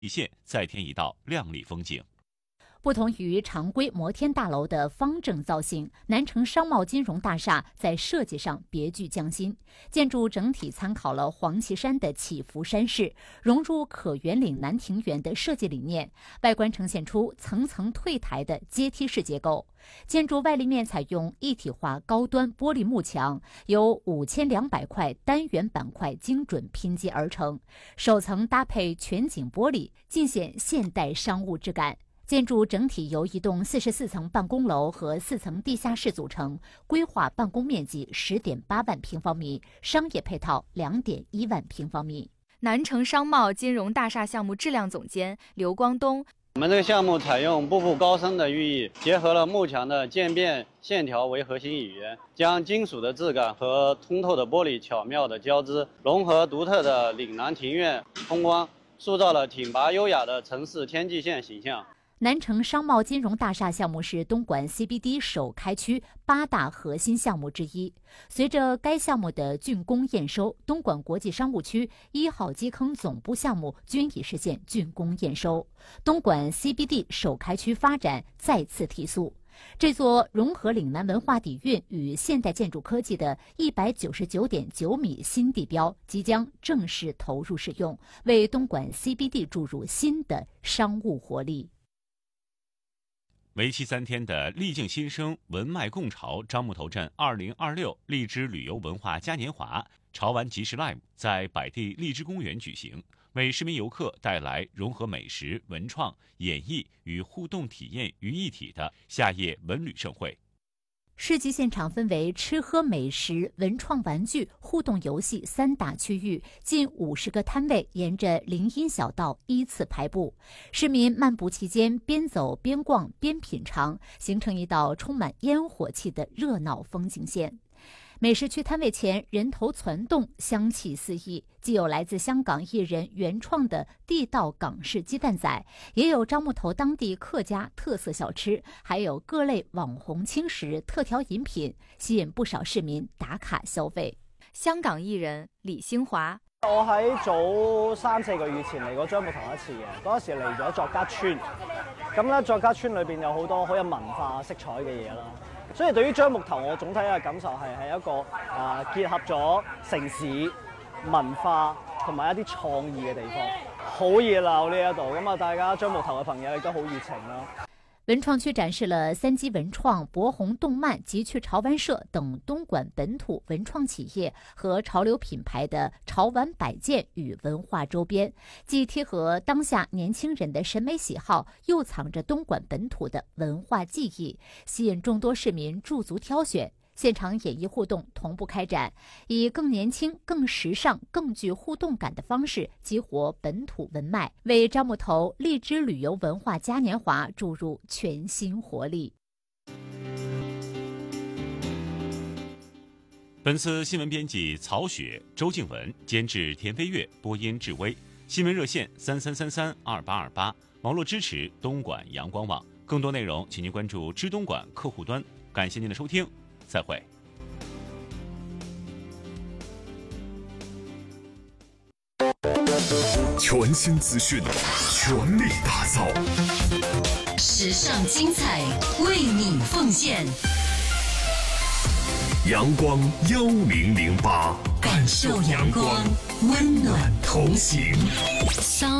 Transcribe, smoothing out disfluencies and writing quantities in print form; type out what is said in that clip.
线再添一道亮丽风景。 不同于常规摩天大楼的方正造型，南城商贸金融大厦在设计上别具匠心。建筑整体参考了黄岐山的起伏山势，融入可园岭南庭园的设计理念，外观呈现出层层退台的阶梯式结构。建筑外立面采用一体化高端玻璃幕墙，由5200块单元板块精准拼接而成，首层搭配全景玻璃，尽显现代商务质感。建筑整体由一栋44层办公楼和4层地下室组成，规划办公面积10.8万平方米，商业配套2.1万平方米。 南城商贸金融大厦项目质量总监刘光东： 我们这个项目采用步步高升的寓意，结合了幕墙的渐变线条为核心语言，将金属的质感和通透的玻璃巧妙的交织，融合独特的岭南庭院风光，塑造了挺拔优雅的城市天际线形象。 南城商贸金融大厦项目是东莞 CBD 首开区8大核心项目之一。随着该项目的竣工验收，东莞国际商务区1号基坑总部项目均已实现竣工验收，东莞 CBD 首开区发展再次提速。这座融合岭南文化底蕴与现代建筑科技的199.9米新地标即将正式投入使用，为东莞 CBD 注入新的商务活力。 为期3天的丽境新生文脉共潮樟木头镇2026荔枝旅游文化嘉年华潮玩集市 Live 在百地荔枝公园举行，为市民游客带来融合美食、文创、演艺与互动体验于一体的夏夜文旅盛会。 市集现场分为吃喝美食、文创玩具、互动游戏3大区域，近50个摊位沿着林荫小道依次排布，市民漫步期间边走边逛边品尝，形成一道充满烟火气的热闹风景线。美食区摊位前人头攒动，香气四溢，既有来自香港艺人原创的地道港式鸡蛋仔，也有樟木头当地客家特色小吃，还有各类網紅輕食特調飲品，吸引不少市民打卡消費。 香港藝人李星華： 我喺早3-4個月前嚟過樟木頭一次嘅，嗰時嚟咗作家村，咁咧作家村裏邊有好多好有文化色彩嘅嘢啦。所以對於樟木頭，我總體嘅感受係一個結合咗城市文化同埋一啲創意嘅地方，好熱鬧呢一度，咁啊大家樟木頭嘅朋友亦都好熱情啦。 文創區展示了3機文創、博紅動漫、極趣潮玩社等東莞本土文創企業和潮流品牌的潮玩擺件與文化周邊，既貼合當下年輕人的審美喜好，又藏着東莞本土的文化記憶，吸引眾多市民駐足挑選。現場演藝互動同步開展，以更年輕、更時尚、更具互動感的方式激活本土文脈，為樟木頭荔枝旅遊文化嘉年華注入全新活力。 本次新闻编辑曹雪、周静文，监制田飞跃，播音志威。新闻热线33332828，网络支持东莞阳光网。更多内容，请您关注知东莞客户端。感谢您的收听。再会。 全新资讯，全力打造， 时尚精彩，为你奉献。 阳光1008， 感受阳光，温暖同行。